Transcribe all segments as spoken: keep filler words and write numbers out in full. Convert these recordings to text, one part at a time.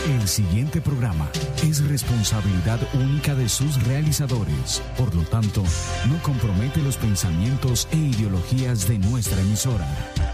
El siguiente programa es responsabilidad única de sus realizadores. Por lo tanto, no compromete los pensamientos e ideologías de nuestra emisora.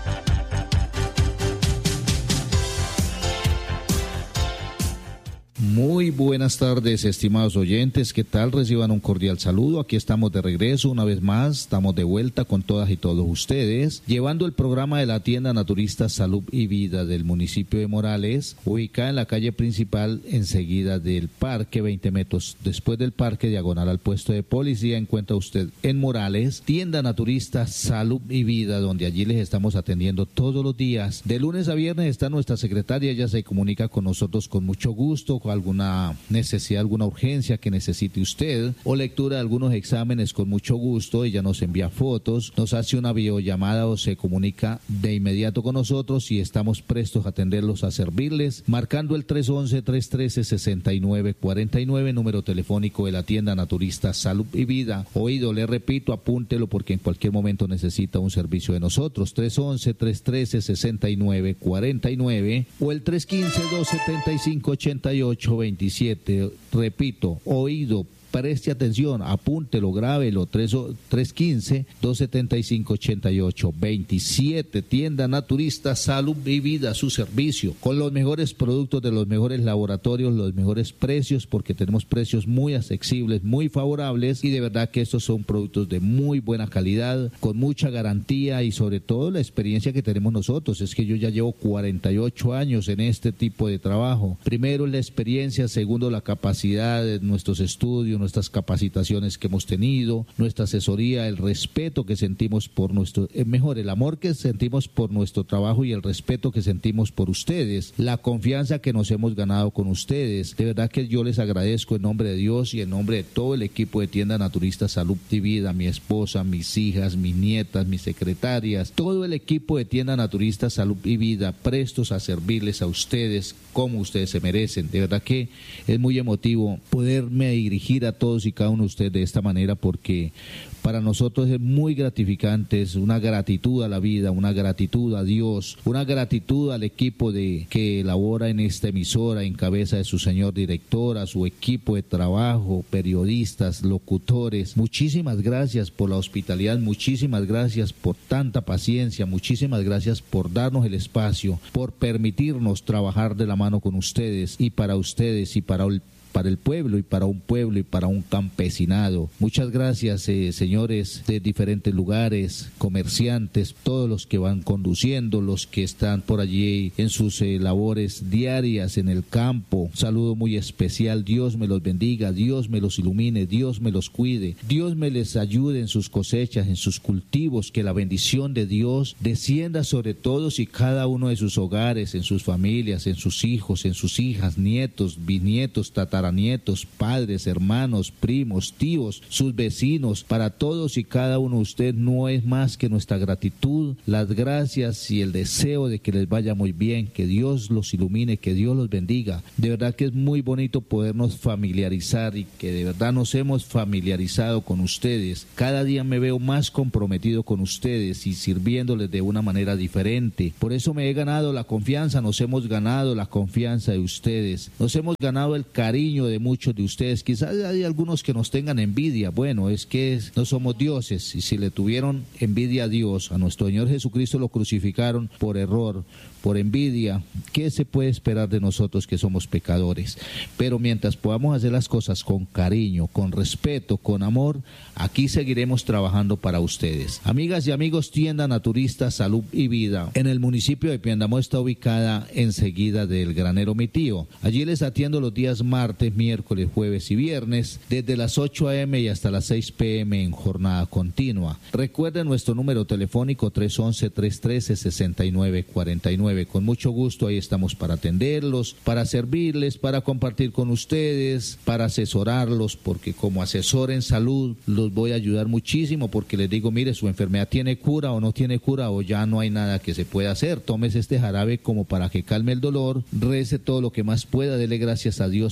Muy buenas tardes, estimados oyentes. ¿Qué tal? Reciban un cordial saludo. Aquí estamos de regreso una vez más. Estamos de vuelta con todas y todos ustedes, llevando el programa de la tienda naturista Salud y Vida del municipio de Morales, ubicada en la calle principal, enseguida del parque, veinte metros después del parque, diagonal al puesto de policía. Encuentra usted en Morales, tienda naturista Salud y Vida, donde allí les estamos atendiendo todos los días. De lunes a viernes está nuestra secretaria, ella se comunica con nosotros con mucho gusto, con alguna necesidad, alguna urgencia que necesite usted, o lectura de algunos exámenes, con mucho gusto. Ella nos envía fotos, nos hace una videollamada o se comunica de inmediato con nosotros y estamos prestos a atenderlos, a servirles, marcando el tres once, tres trece, sesenta y nueve cuarenta y nueve, número telefónico de la tienda naturista Salud y Vida. Oído, le repito, apúntelo porque en cualquier momento necesita un servicio de nosotros. tres once, tres trece, sesenta y nueve cuarenta y nueve o el tres quince, dos setenta y cinco, ochenta y ocho veintisiete. Repito, oído, preste atención, apúntelo, grábelo, tres quince, dos setenta y cinco, ochenta y ocho veintisiete. Tienda naturista Salud y Vida, su servicio, con los mejores productos de los mejores laboratorios, los mejores precios, porque tenemos precios muy accesibles, muy favorables, y de verdad que estos son productos de muy buena calidad, con mucha garantía, y sobre todo la experiencia que tenemos nosotros. Es que yo ya llevo cuarenta y ocho años en este tipo de trabajo. Primero la experiencia, segundo la capacidad de nuestros estudios, nuestras capacitaciones que hemos tenido, nuestra asesoría, el respeto que sentimos por nuestro, eh, mejor, el amor que sentimos por nuestro trabajo y el respeto que sentimos por ustedes, la confianza que nos hemos ganado con ustedes. De verdad que yo les agradezco en nombre de Dios y en nombre de todo el equipo de Tienda Naturista Salud y Vida, mi esposa, mis hijas, mis nietas, mis secretarias, todo el equipo de Tienda Naturista Salud y Vida, prestos a servirles a ustedes como ustedes se merecen. De verdad que es muy emotivo poderme dirigir a todos y cada uno de ustedes de esta manera, porque para nosotros es muy gratificante, es una gratitud a la vida, una gratitud a Dios, una gratitud al equipo de que elabora en esta emisora, en cabeza de su señor director, a su equipo de trabajo, periodistas, locutores. Muchísimas gracias por la hospitalidad, muchísimas gracias por tanta paciencia, muchísimas gracias por darnos el espacio, por permitirnos trabajar de la mano con ustedes y para ustedes y para el para el pueblo y para un pueblo y para un campesinado. Muchas gracias, eh, señores de diferentes lugares, comerciantes, todos los que van conduciendo, los que están por allí en sus eh, labores diarias en el campo. Un saludo muy especial. Dios me los bendiga, Dios me los ilumine, Dios me los cuide, Dios me les ayude en sus cosechas, en sus cultivos, que la bendición de Dios descienda sobre todos y cada uno de sus hogares, en sus familias, en sus hijos, en sus hijas, nietos, bisnietos, tataranietos, nietos, padres, hermanos, primos, tíos, sus vecinos. Para todos y cada uno de ustedes no es más que nuestra gratitud, las gracias y el deseo de que les vaya muy bien, que Dios los ilumine, que Dios los bendiga. De verdad que es muy bonito podernos familiarizar y que de verdad nos hemos familiarizado con ustedes. Cada día me veo más comprometido con ustedes y sirviéndoles de una manera diferente. Por eso me he ganado la confianza, nos hemos ganado la confianza de ustedes, nos hemos ganado el cariño de muchos de ustedes. Quizás hay algunos que nos tengan envidia. Bueno, es que no somos dioses, y si le tuvieron envidia a Dios, a nuestro Señor Jesucristo lo crucificaron por error, por envidia. ¿Qué se puede esperar de nosotros que somos pecadores? Pero mientras podamos hacer las cosas con cariño, con respeto, con amor, aquí seguiremos trabajando para ustedes. Amigas y amigos, Tienda Naturista Salud y Vida en el municipio de Piendamó está ubicada enseguida del Granero Mi Tío. Allí les atiendo los días martes, miércoles, jueves y viernes, desde las ocho a eme y hasta las seis pe eme en jornada continua. Recuerden nuestro número telefónico tres once, tres trece, sesenta y nueve cuarenta y nueve. Con mucho gusto ahí estamos para atenderlos, para servirles, para compartir con ustedes, para asesorarlos, porque como asesor en salud los voy a ayudar muchísimo, porque les digo, mire, su enfermedad tiene cura o no tiene cura, o ya no hay nada que se pueda hacer. Tómese este jarabe como para que calme el dolor, rece todo lo que más pueda, dele gracias a Dios por haber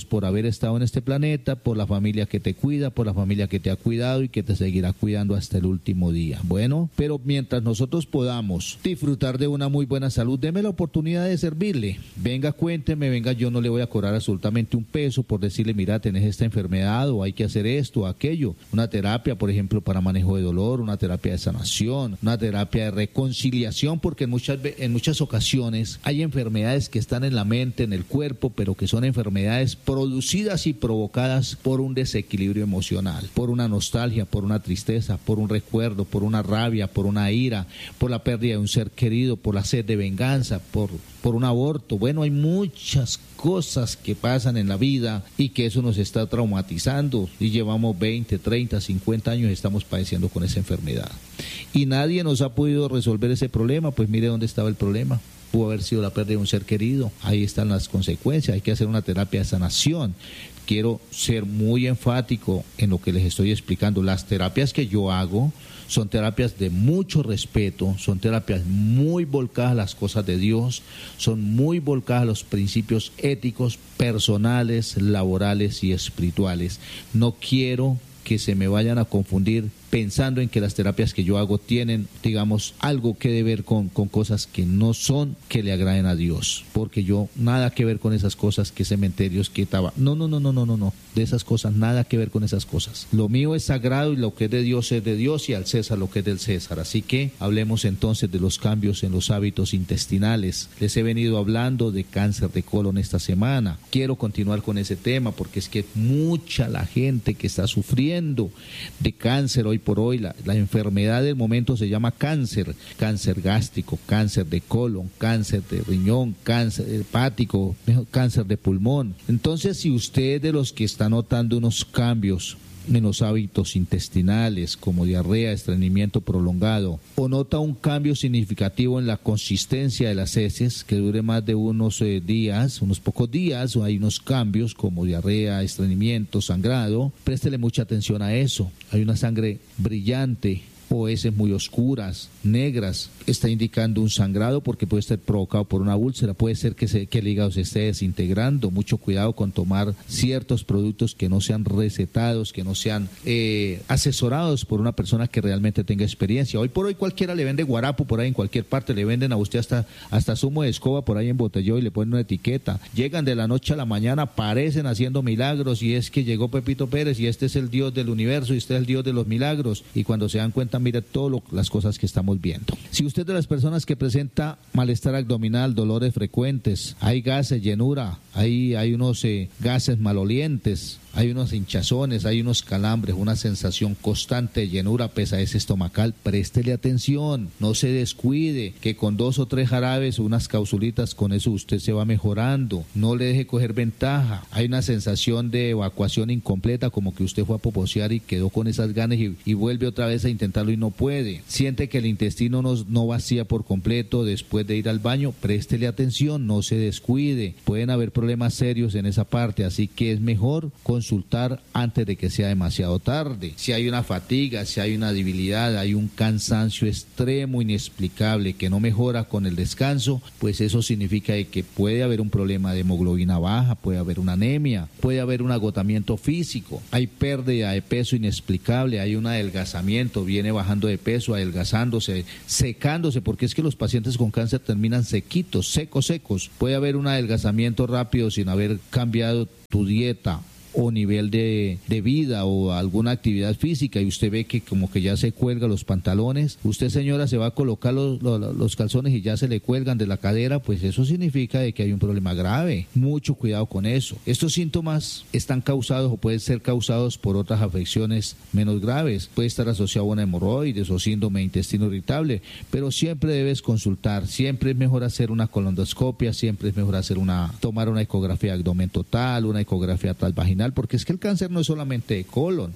haber estado en este planeta, por la familia que te cuida, por la familia que te ha cuidado y que te seguirá cuidando hasta el último día. Bueno, pero mientras nosotros podamos disfrutar de una muy buena salud, deme la oportunidad de servirle. Venga, cuénteme, venga, yo no le voy a cobrar absolutamente un peso por decirle, mira, tenés esta enfermedad o hay que hacer esto o aquello. Una terapia, por ejemplo, para manejo de dolor, una terapia de sanación, una terapia de reconciliación, porque en muchas, en muchas ocasiones hay enfermedades que están en la mente, en el cuerpo, pero que son enfermedades producidas y provocadas por un desequilibrio emocional, por una nostalgia, por una tristeza, por un recuerdo, por una rabia, por una ira, por la pérdida de un ser querido, por la sed de venganza, por, por un aborto. Bueno, hay muchas cosas que pasan en la vida y que eso nos está traumatizando y llevamos veinte, treinta, cincuenta años estamos padeciendo con esa enfermedad y nadie nos ha podido resolver ese problema. Pues mire dónde estaba el problema. Pudo haber sido la pérdida de un ser querido. Ahí están las consecuencias. Hay que hacer una terapia de sanación. Quiero ser muy enfático en lo que les estoy explicando. Las terapias que yo hago son terapias de mucho respeto, son terapias muy volcadas a las cosas de Dios, son muy volcadas a los principios éticos, personales, laborales y espirituales. No quiero que se me vayan a confundir pensando en que las terapias que yo hago tienen, digamos, algo que ver con, con cosas que no son, que le agraden a Dios, porque yo nada que ver con esas cosas, que cementerios, que estaba, no, no, no, no, no, no, no, de esas cosas, nada que ver con esas cosas. Lo mío es sagrado y lo que es de Dios es de Dios y al César lo que es del César. Así que hablemos entonces de los cambios en los hábitos intestinales. Les he venido hablando de cáncer de colon esta semana. Quiero continuar con ese tema porque es que mucha la gente que está sufriendo de cáncer hoy por hoy, la, la enfermedad del momento se llama cáncer, cáncer gástrico, cáncer de colon, cáncer de riñón, cáncer hepático, cáncer de pulmón. Entonces, si usted es de los que está notando unos cambios en los hábitos intestinales como diarrea, estreñimiento prolongado, o nota un cambio significativo en la consistencia de las heces que dure más de unos eh, días, unos pocos días, o hay unos cambios como diarrea, estreñimiento, sangrado, préstele mucha atención a eso. Hay una sangre brillante o heces muy oscuras, negras, está indicando un sangrado porque puede estar provocado por una úlcera, puede ser que, se, que el hígado se esté desintegrando. Mucho cuidado con tomar ciertos productos que no sean recetados, que no sean eh, asesorados por una persona que realmente tenga experiencia. Hoy por hoy cualquiera le vende guarapo por ahí en cualquier parte, le venden a usted hasta, hasta zumo de escoba por ahí en botellón y le ponen una etiqueta. Llegan de la noche a la mañana, aparecen haciendo milagros y es que llegó Pepito Pérez y este es el Dios del universo y este es el Dios de los milagros, y cuando se dan cuenta, mire todas las cosas que estamos viendo. Si usted es de las personas que presenta malestar abdominal, dolores frecuentes, hay gases, llenura, hay, hay unos eh, gases malolientes, hay unos hinchazones, hay unos calambres, una sensación constante de llenura, pesadez estomacal, préstele atención, no se descuide, que con dos o tres jarabes o unas causulitas, con eso usted se va mejorando, no le deje coger ventaja. Hay una sensación de evacuación incompleta, como que usted fue a poposear y quedó con esas ganas y, y vuelve otra vez a intentarlo y no puede. Siente que el intestino no, no vacía por completo después de ir al baño, préstele atención, no se descuide, pueden haber problemas serios en esa parte, así que es mejor con consultar antes de que sea demasiado tarde. Si hay una fatiga, si hay una debilidad, hay un cansancio extremo, inexplicable, que no mejora con el descanso, pues eso significa que puede haber un problema de hemoglobina baja, puede haber una anemia, puede haber un agotamiento físico, hay pérdida de peso inexplicable, hay un adelgazamiento, viene bajando de peso, adelgazándose, secándose, porque es que los pacientes con cáncer terminan sequitos, secos, secos. Puede haber un adelgazamiento rápido sin haber cambiado tu dieta o nivel de, de vida o alguna actividad física, y usted ve que como que ya se cuelga los pantalones, usted, señora, se va a colocar los, los, los calzones y ya se le cuelgan de la cadera, pues eso significa de que hay un problema grave. Mucho cuidado con eso. Estos síntomas están causados o pueden ser causados por otras afecciones menos graves. Puede estar asociado a una hemorroides o síndrome de intestino irritable, pero siempre debes consultar. Siempre es mejor hacer una colondoscopia, siempre es mejor hacer una, tomar una ecografía de abdomen total, una ecografía transvaginal, porque es que el cáncer no es solamente de colon.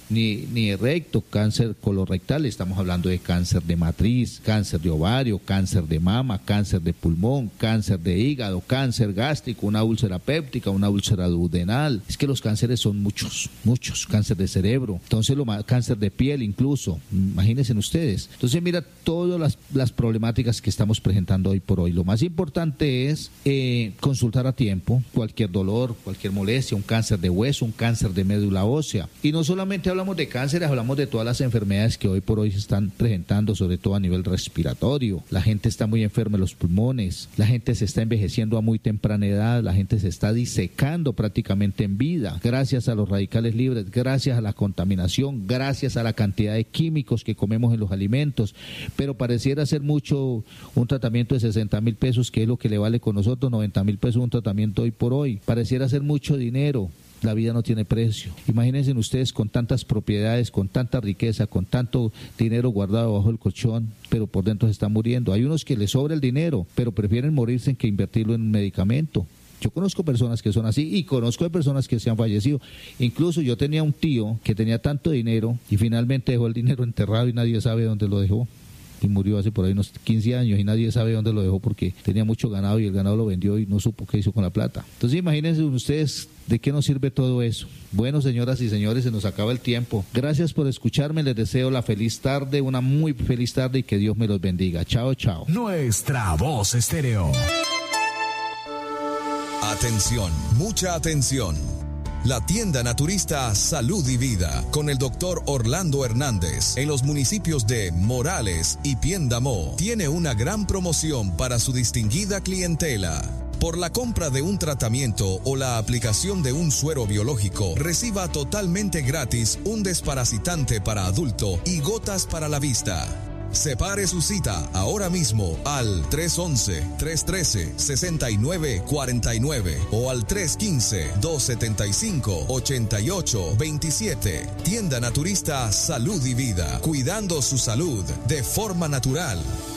ni, ni de recto, cáncer colorectal, estamos hablando de cáncer de matriz, cáncer de ovario, cáncer de mama, cáncer de pulmón, cáncer de hígado, cáncer gástrico, una úlcera péptica, una úlcera duodenal. Es que los cánceres son muchos, muchos, cáncer de cerebro, entonces lo más, cáncer de piel incluso, imagínense ustedes. Entonces mira todas las, las problemáticas que estamos presentando hoy por hoy. Lo más importante es eh, consultar a tiempo cualquier dolor, cualquier molestia, un cáncer de hueso, un cáncer de médula ósea. Y no solamente hablamos de cánceres, hablamos de todas las enfermedades que hoy por hoy se están presentando, sobre todo a nivel respiratorio. La gente está muy enferma en los pulmones, la gente se está envejeciendo a muy temprana edad, la gente se está disecando prácticamente en vida, gracias a los radicales libres, gracias a la contaminación, gracias a la cantidad de químicos que comemos en los alimentos. Pero pareciera ser mucho un tratamiento de sesenta mil pesos, que es lo que le vale con nosotros, noventa mil pesos un tratamiento hoy por hoy. Pareciera ser mucho dinero. La vida no tiene precio. Imagínense ustedes con tantas propiedades, con tanta riqueza, con tanto dinero guardado bajo el colchón, pero por dentro se están muriendo. Hay unos que les sobra el dinero, pero prefieren morirse que invertirlo en un medicamento. Yo conozco personas que son así y conozco de personas que se han fallecido. Incluso yo tenía un tío que tenía tanto dinero y finalmente dejó el dinero enterrado y nadie sabe dónde lo dejó. Y murió hace por ahí unos quince años y nadie sabe dónde lo dejó porque tenía mucho ganado y el ganado lo vendió y no supo qué hizo con la plata. Entonces imagínense ustedes de qué nos sirve todo eso. Bueno, señoras y señores, se nos acaba el tiempo. Gracias por escucharme, les deseo la feliz tarde, una muy feliz tarde y que Dios me los bendiga. Chao, chao. Nuestra Voz Estéreo. Atención, mucha atención. La tienda naturista Salud y Vida con el doctor Orlando Hernández en los municipios de Morales y Piendamó tiene una gran promoción para su distinguida clientela. Por la compra de un tratamiento o la aplicación de un suero biológico, reciba totalmente gratis un desparasitante para adulto y gotas para la vista. Separe su cita ahora mismo al tres once, tres trece, sesenta y nueve cuarenta y nueve o al tres quince, dos setenta y cinco, ochenta y ocho veintisiete. Tienda Naturista Salud y Vida, cuidando su salud de forma natural.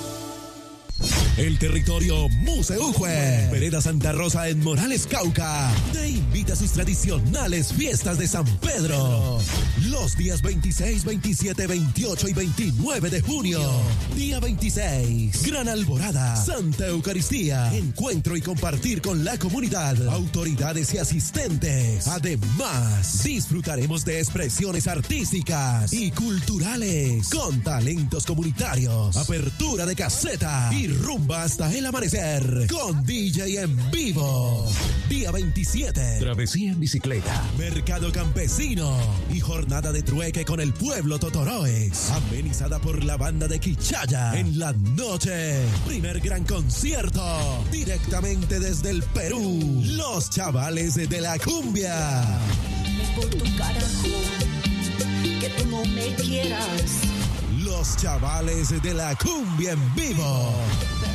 El territorio Museucue, Vereda Santa Rosa en Morales, Cauca, te invita a sus tradicionales fiestas de San Pedro. Los días veintiséis, veintisiete, veintiocho y veintinueve de junio. Día veintiséis, Gran Alborada, Santa Eucaristía, encuentro y compartir con la comunidad, autoridades y asistentes. Además, disfrutaremos de expresiones artísticas y culturales con talentos comunitarios, apertura de caseta y rumba hasta el amanecer con D J en vivo. Día veintisiete, travesía en bicicleta, mercado campesino y jornada de trueque con el pueblo Totoroes, amenizada por la banda de Quichaya. En la noche, primer gran concierto directamente desde el Perú, los chavales de la cumbia. Por tu carajo, que tú no me quieras. Los chavales de la cumbia en vivo.